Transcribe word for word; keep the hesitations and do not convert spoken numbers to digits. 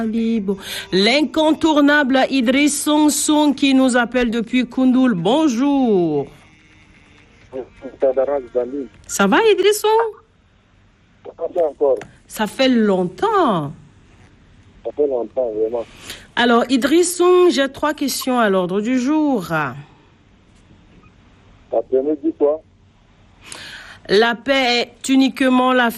L'incontournable Idriss Sonson qui nous appelle depuis Koundoul. Bonjour. Ça va Idrisson? Ça fait longtemps. Ça fait longtemps, vraiment. Alors Idrisson, j'ai trois questions à l'ordre du jour. La première dit quoi? La paix est uniquement la